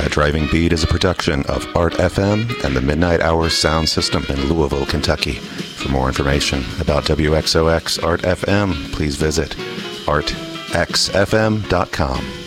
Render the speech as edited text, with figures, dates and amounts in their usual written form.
That Driving Beat is a production of Art FM and the Midnight Hour Sound System in Louisville, Kentucky. For more information about WXOX Art FM, please visit artxfm.com.